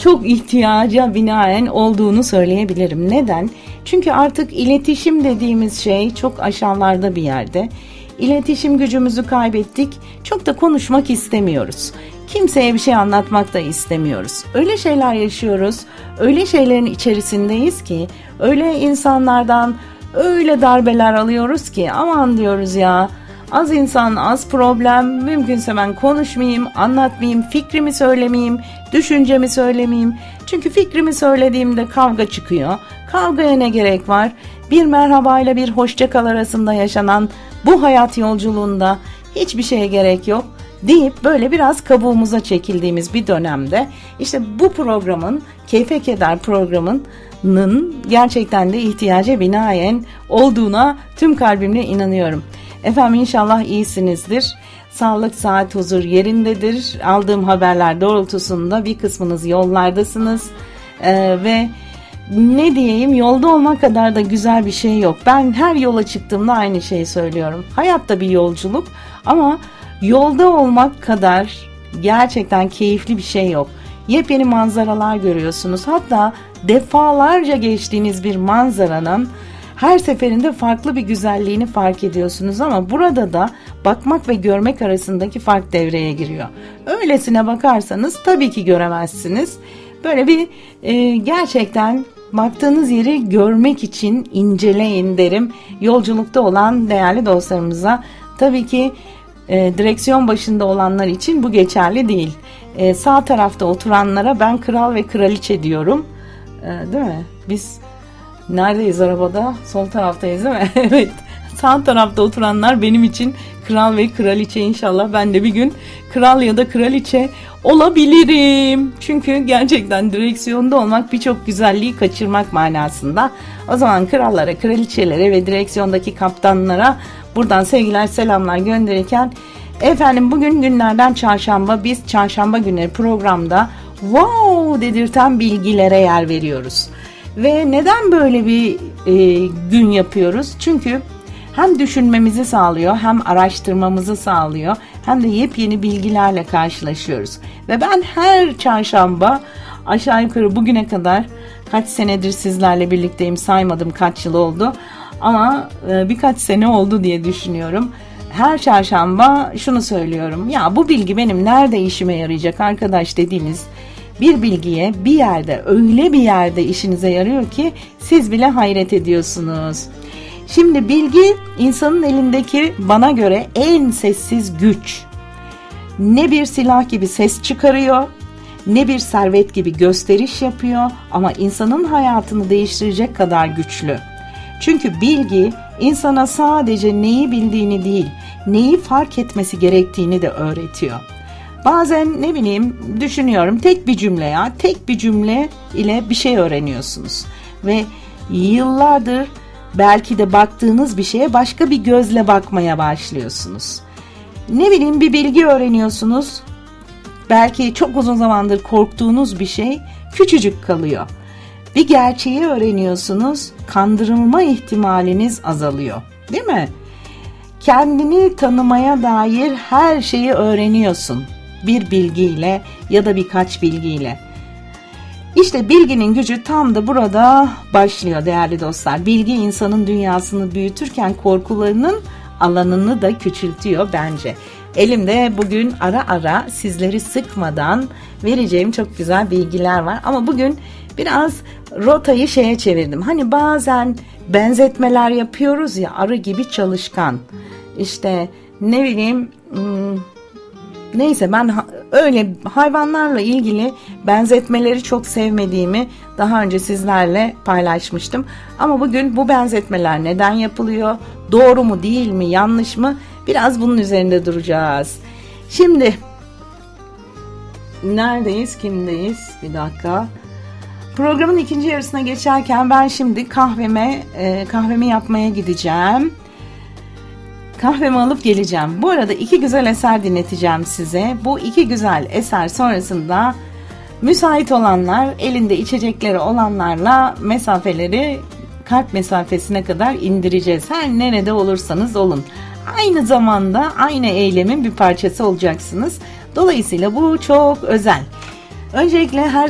çok ihtiyaca binaen olduğunu söyleyebilirim. Neden? Çünkü artık iletişim dediğimiz şey çok aşağılarda bir yerde. İletişim gücümüzü kaybettik. Çok da konuşmak istemiyoruz. Kimseye bir şey anlatmak da istemiyoruz. Öyle şeyler yaşıyoruz. Öyle şeylerin içerisindeyiz ki öyle insanlardan öyle darbeler alıyoruz ki aman diyoruz ya, az insan az problem, mümkünse ben konuşmayayım, anlatmayayım, fikrimi söylemeyeyim, düşüncemi söylemeyeyim. Çünkü fikrimi söylediğimde kavga çıkıyor. Kavgaya ne gerek var? Bir merhabayla bir hoşça kal arasında yaşanan bu hayat yolculuğunda hiçbir şeye gerek yok deyip böyle biraz kabuğumuza çekildiğimiz bir dönemde işte bu programın, Keyfe Keder programının gerçekten de ihtiyaca binaen olduğuna tüm kalbimle inanıyorum. Efendim inşallah iyisinizdir. Sağlık, sıhhat, huzur yerindedir. Aldığım haberler doğrultusunda bir kısmınız yollardasınız. Ve ne diyeyim, yolda olmak kadar da güzel bir şey yok. Ben her yola çıktığımda aynı şeyi söylüyorum. Hayatta bir yolculuk ama yolda olmak kadar gerçekten keyifli bir şey yok. Yepyeni manzaralar görüyorsunuz. Hatta defalarca geçtiğiniz bir manzaranın her seferinde farklı bir güzelliğini fark ediyorsunuz ama burada da bakmak ve görmek arasındaki fark devreye giriyor. Öylesine bakarsanız tabii ki göremezsiniz. Böyle bir gerçekten baktığınız yeri görmek için inceleyin derim. Yolculukta olan değerli dostlarımıza, tabii ki direksiyon başında olanlar için bu geçerli değil. Sağ tarafta oturanlara ben kral ve kraliçe diyorum. Değil mi? Biz neredeyiz arabada? Sol taraftayız değil mi? Evet. Sağ tarafta oturanlar benim için kral ve kraliçe. İnşallah ben de bir gün kral ya da kraliçe olabilirim. Çünkü gerçekten direksiyonda olmak birçok güzelliği kaçırmak manasında. O zaman krallara, kraliçelere ve direksiyondaki kaptanlara buradan sevgiler, selamlar gönderirken, efendim bugün günlerden çarşamba, biz çarşamba günleri programda wow dedirten bilgilere yer veriyoruz. Ve neden böyle bir gün yapıyoruz? Çünkü hem düşünmemizi sağlıyor, hem araştırmamızı sağlıyor, hem de yepyeni bilgilerle karşılaşıyoruz. Ve ben her çarşamba aşağı yukarı bugüne kadar kaç senedir sizlerle birlikteyim, saymadım kaç yıl oldu. Ama birkaç sene oldu diye düşünüyorum. Her çarşamba şunu söylüyorum. Ya bu bilgi benim nerede işime yarayacak arkadaş dediğiniz bir bilgiye bir yerde, öyle bir yerde işinize yarıyor ki siz bile hayret ediyorsunuz. Şimdi bilgi insanın elindeki bana göre en sessiz güç. Ne bir silah gibi ses çıkarıyor, ne bir servet gibi gösteriş yapıyor ama insanın hayatını değiştirecek kadar güçlü. Çünkü bilgi insana sadece neyi bildiğini değil, neyi fark etmesi gerektiğini de öğretiyor. Bazen ne bileyim düşünüyorum, tek bir cümle ile bir şey öğreniyorsunuz. Ve yıllardır belki de baktığınız bir şeye başka bir gözle bakmaya başlıyorsunuz. Ne bileyim bir bilgi öğreniyorsunuz. Belki çok uzun zamandır korktuğunuz bir şey küçücük kalıyor. Bir gerçeği öğreniyorsunuz, kandırılma ihtimaliniz azalıyor, değil mi? Kendini tanımaya dair her şeyi öğreniyorsun bir bilgiyle ya da birkaç bilgiyle. İşte bilginin gücü tam da burada başlıyor değerli dostlar. Bilgi insanın dünyasını büyütürken korkularının alanını da küçültüyor bence. Elimde bugün ara ara sizleri sıkmadan vereceğim çok güzel bilgiler var. Ama bugün biraz rotayı şeye çevirdim. Hani bazen benzetmeler yapıyoruz ya, arı gibi çalışkan. İşte ne bileyim neyse, ben öyle hayvanlarla ilgili benzetmeleri çok sevmediğimi daha önce sizlerle paylaşmıştım. Ama bugün bu benzetmeler neden yapılıyor? Doğru mu, değil mi, yanlış mı? Biraz bunun üzerinde duracağız. Şimdi neredeyiz, kimdeyiz? Bir dakika. Programın ikinci yarısına geçerken ben şimdi kahvemi yapmaya gideceğim. Kahvemi alıp geleceğim. Bu arada 2 güzel eser dinleteceğim size. Bu 2 güzel eser sonrasında müsait olanlar, elinde içecekleri olanlarla mesafeleri kalp mesafesine kadar indireceğiz. Her nerede olursanız olun. Aynı zamanda aynı eylemin bir parçası olacaksınız. Dolayısıyla bu çok özel. Öncelikle her